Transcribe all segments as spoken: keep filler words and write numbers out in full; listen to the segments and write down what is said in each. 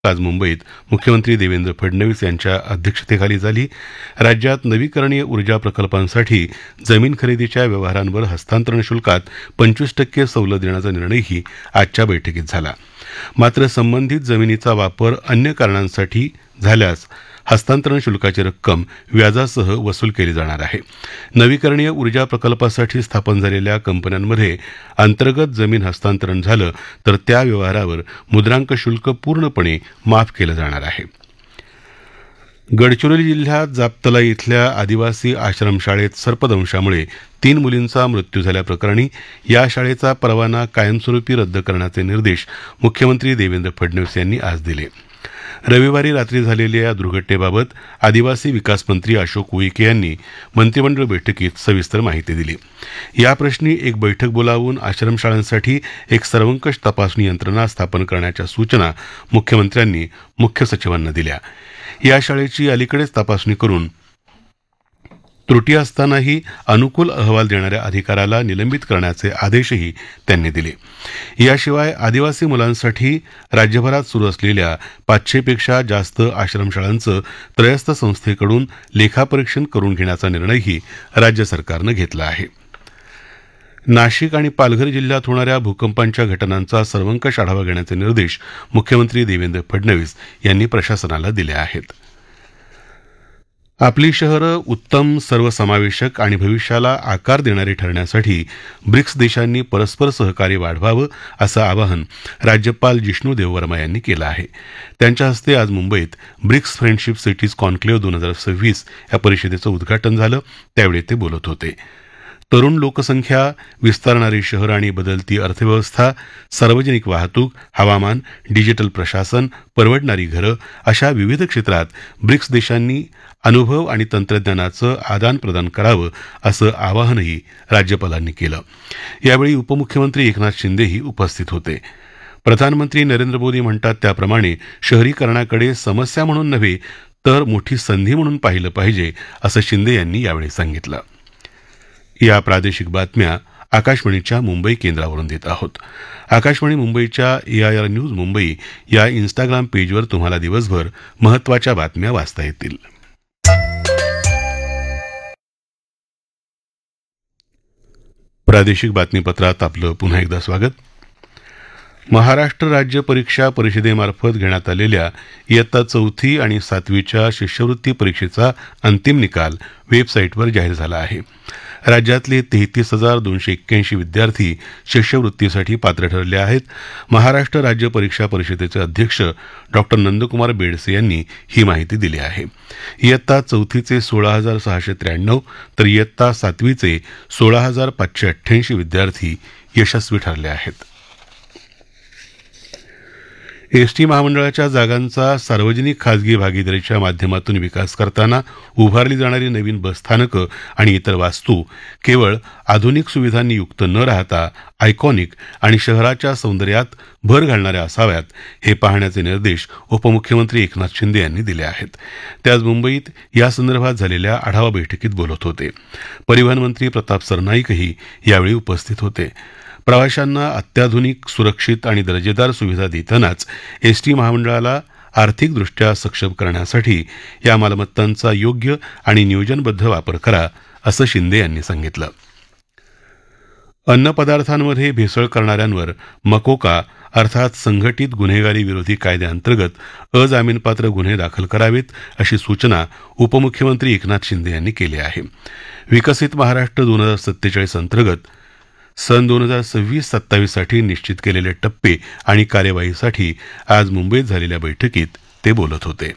आज मुंबईत मुख्यमंत्री देवेंद्र फडणवीस यांच्या अध्यक्षतेखाली झाली. राज्यात नवीकरणीय ऊर्जा प्रकल्पांसाठी जमीन खरेदीच्या व्यवहारांवर हस्तांतरण शुल्कात पंचवीस टक्के सवलत देण्याचा निर्णयही आजच्या बैठकीत झाला. मात्र संबंधित जमिनीचा वापर अन्य कारणांसाठी झाल्यास हस्तांतरण शुल्काची रक्कम व्याजासह वसूल केली जाणार आहे. नवीकरणीय ऊर्जा प्रकल्पासाठी स्थापन झालेल्या कंपन्यांमध्ये अंतर्गत जमीन हस्तांतरण झालं तर त्या व्यवहारावर मुद्रांक शुल्क पूर्णपणे माफ केलं जाणार आहे. गडचिरोली जिल्ह्यात जापतला इथल्या आदिवासी आश्रमशाळेत सर्पदंशामुळे तीन मुलींचा मृत्यू झाल्याप्रकरणी या शाळेचा परवाना कायमस्वरूपी रद्द करण्याचे निर्देश मुख्यमंत्री देवेंद्र फडणवीस यांनी आज दिले. रविवारी रात्री झालेल्या या दुर्घटनेबाबत आदिवासी विकास मंत्री अशोक उईके यांनी मंत्रिमंडळ बैठकीत सविस्तर माहिती दिली. याप्रश्नी एक बैठक बोलावून आश्रमशाळांसाठी एक सर्वंकष तपासणी यंत्रणा स्थापन करण्याच्या सूचना मुख्यमंत्र्यांनी मुख्य सचिवांना दिल्या. या शाळेची अलीकडेच तपासणी करून त्रुटी असतानाही अनुकूल अहवाल देणाऱ्या अधिकाऱ्याला निलंबित करण्याचे आदेशही त्यांनी दिले. याशिवाय आदिवासी मुलांसाठी राज्यभरात सुरू असलेल्या पाचशेपेक्षा जास्त आश्रमशाळांचं त्रयस्थ संस्थेकडून लेखापरीक्षण करून घेण्याचा निर्णयही राज्य सरकारनं घेतला आहे. नाशिक आणि पालघर जिल्ह्यात होणाऱ्या भूकंपांच्या घटनांचा सर्वंकष आढावा घेण्याचे निर्देश मुख्यमंत्री देवेंद्र फडणवीस यांनी प्रशासनाला दिले आहेत. आपली शहरं उत्तम, सर्वसमावेशक आणि भविष्याला आकार देणारी ठरण्यासाठी ब्रिक्स देशांनी परस्पर सहकार्य वाढवावं असं आवाहन राज्यपाल जिष्णू देववर्मा यांनी केलं आहे. त्यांच्या हस्ते आज मुंबईत ब्रिक्स फ्रेंडशिप सिटीज कॉन्क्लेव्ह दोन हजार सव्वीस या परिषदेचं उद्घाटन झालं. त्यावेळी ते बोलत होते. तरुण लोकसंख्या, विस्तारणारी शहरं आणि बदलती अर्थव्यवस्था, सार्वजनिक वाहतूक, हवामान, डिजिटल प्रशासन, परवडणारी घरं अशा विविध क्षेत्रात ब्रिक्स देशांनी अनुभव आणि तंत्रज्ञानाचं आदान प्रदान करावं असं आवाहनही राज्यपालांनी केलं. यावेळी उपमुख्यमंत्री एकनाथ शिंदेही उपस्थित होते. प्रधानमंत्री नरेंद्र मोदी म्हणतात त्याप्रमाणे शहरीकरणाकडे समस्या म्हणून नव्हे तर मोठी संधी म्हणून पाहिलं पाहिजे असं शिंदे यांनी यावेळी सांगितलं. या प्रादेशिक बातम्या आकाशवाणीच्या मुंबई केंद्रावरून देत आहोत. आकाशवाणी मुंबईच्या एआयआर न्यूज मुंबई या इन्स्टाग्राम पेजवर तुम्हाला दिवसभर महत्त्वाच्या बातम्या वाचता येतील. प्रादेशिक बातमीपत्रात आपलं पुन्हा एकदा स्वागत. महाराष्ट्र राज्य परीक्षा परिषदेमार्फत घेण्यात आलेल्या इयत्ता चौथी आणि सातवीच्या शिष्यवृत्ती परीक्षेचा अंतिम निकाल वेबसाईटवर जाहीर झाला आहे. राज्यातले तेहतीस हजार दोनशे एक्क्याऐंशी विद्यार्थी शिष्यवृत्तीसाठी पात्र ठरले आहेत. महाराष्ट्र राज्य परीक्षा परिषदेचे अध्यक्ष डॉक्टर नंदकुमार बेडसे यांनी ही माहिती दिली आहे. इयत्ता चौथीचे सोळा हजार सहाशे त्र्याण्णव तर इयत्ता सातवीचे सोळा हजार पाचशे अठ्ठ्याऐंशी विद्यार्थी यशस्वी ठरले आहेत. एसटी महामंडळाच्या जागांचा सार्वजनिक खासगी भागीदारीच्या माध्यमातून विकास करताना उभारली जाणारी नवीन बसस्थानकं आणि इतर वास्तू केवळ आधुनिक सुविधांनी युक्त न राहता आयकॉनिक आणि शहराच्या सौंदर्यात भर घालणाऱ्या असाव्यात, हे पाहण्याचे निर्देश उपमुख्यमंत्री एकनाथ शिंदे यांनी दिले आहेत. ते आज मुंबईत यासंदर्भात झालेल्या आढावा बैठकीत बोलत होते. परिवहन मंत्री प्रताप सरनाईकही यावेळी उपस्थित होते. प्रवाशांना अत्याधुनिक, सुरक्षित आणि दर्जेदार सुविधा देतानाच एसटी महामंडळाला आर्थिकदृष्ट्या सक्षम करण्यासाठी या मालमत्तांचा योग्य आणि नियोजनबद्ध वापर करा, असं शिंदे यांनी सांगितलं. अन्नपदार्थांमध्ये भेसळ करणाऱ्यांवर मकोका अर्थात संघटित गुन्हेगारी विरोधी कायद्याअंतर्गत अजामीनपात्र गुन्हे दाखल करावेत, अशी सूचना उपमुख्यमंत्री एकनाथ शिंदे यांनी केली आहे. विकसित महाराष्ट्र दोन हजार सत्तेचाळीस अंतर्गत सन दोन हजार सव्वीस सत्तावीससाठी निश्चित केलेले टप्पे आणि कार्यवाहीसाठी आज मुंबईत झालेल्या बैठकीत ते बोलत होते.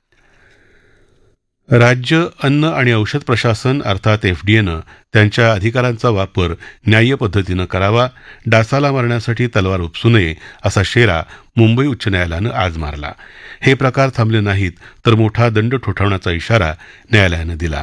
राज्य अन्न आणि औषध प्रशासन अर्थात एफडीएनं त्यांच्या अधिकारांचा वापर न्याय्य पद्धतीनं करावा, डासाला मारण्यासाठी तलवार उपसू नये, असा शेरा मुंबई उच्च न्यायालयानं आज मारला. हे प्रकार थांबले नाहीत तर मोठा दंड ठोठावण्याचा इशारा न्यायालयानं दिला.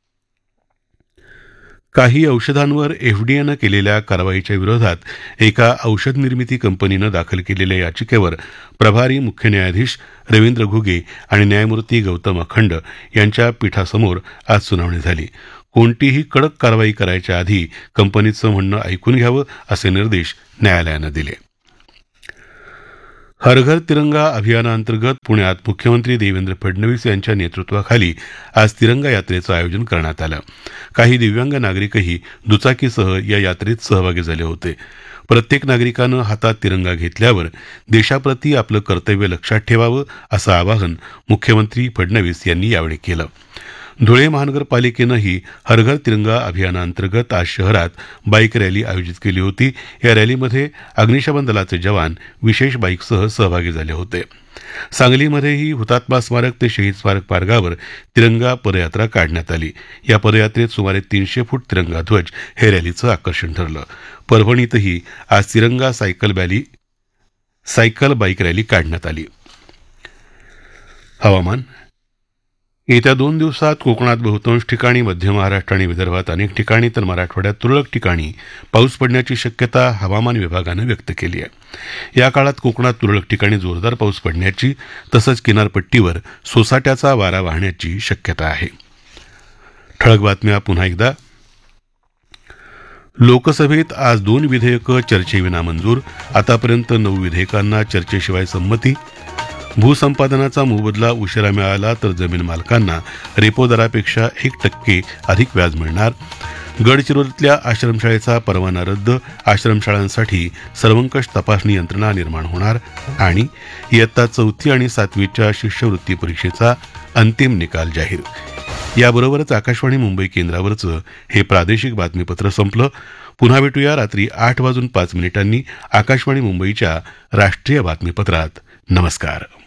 काही औषधांवर एफडीएनं केलेल्या कारवाईच्या विरोधात एका औषध निर्मिती कंपनीनं दाखल केलेल्या याचिकेवर प्रभारी मुख्य न्यायाधीश रवींद्र घुगे आणि न्यायमूर्ती गौतम अखंड यांच्या पीठासमोर आज सुनावणी झाली. कोणतीही कडक कारवाई करायच्या आधी कंपनीचं म्हणणं ऐकून घ्यावं, असे निर्देश न्यायालयानं दिले. हर घर तिरंगा अभियानाअंतर्गत पुण्यात मुख्यमंत्री देवेंद्र फडणवीस यांच्या नेतृत्वाखाली आज तिरंगा यात्रेचं आयोजन करण्यात आलं. काही दिव्यांग नागरिकही दुचाकीसह या यात्रेत सहभागी झाले होते. प्रत्येक नागरिकानं हातात तिरंगा घेतल्यावर देशाप्रती आपलं कर्तव्य लक्षात ठेवावं असं आवाहन मुख्यमंत्री फडणवीस यांनी यावेळी केलं. धुळे महानगरपालिकेनंही हर घर तिरंगा अभियानाअंतर्गत आज शहरात बाईक रॅली आयोजित केली होती. या रॅलीमध्ये अग्निशमन दलाचे जवान विशेष बाईकसह सहभागी झाले होते. सांगलीमध्येही हुतात्मा स्मारक ते शहीद स्मारक मार्गावर तिरंगा पदयात्रा काढण्यात आली. या पदयात्रेत सुमारे तीनशे फूट तिरंगा ध्वज हे रॅलीचं आकर्षण ठरलं. परभणीतही आज तिरंगा cycle rally cycle bike rally काढण्यात आली. हवामान. येत्या दोन दिवसात कोकणात बहुतांश ठिकाणी, मध्य महाराष्ट्र आणि विदर्भात अनेक ठिकाणी तर मराठवाड्यात तुरळक ठिकाणी पाऊस पडण्याची शक्यता हवामान विभागानं व्यक्त केली आहे. या काळात कोकणात तुरळक ठिकाणी जोरदार पाऊस पडण्याची तसंच किनारपट्टीवर सोसाट्याचा वारा वाहण्याची शक्यता आहे. ठळक बातम्या पुन्हा एकदा. लोकसभेत आज दोन विधेयकं चर्चेविना मंजूर. आतापर्यंत नऊ विधेयकांना चर्चेशिवाय संमती. भूसंपादनाचा मोबदला उशिरा मिळाला तर जमीन मालकांना रेपो दरापेक्षा एक टक्के अधिक व्याज मिळणार. गडचिरोलीतल्या आश्रमशाळेचा परवाना रद्द. आश्रमशाळांसाठी सर्वंकष तपासणी यंत्रणा निर्माण होणार. आणि इयत्ता चौथी आणि सातवीच्या शिष्यवृत्ती परीक्षेचा अंतिम निकाल जाहीर. याबरोबरच आकाशवाणी मुंबई केंद्रावरचं हे प्रादेशिक बातमीपत्र संपलं. पुन्हा भेटूया रात्री आठ वाजून पाच मिनिटांनी आकाशवाणी मुंबईच्या राष्ट्रीय बातमीपत्रात. नमस्कार.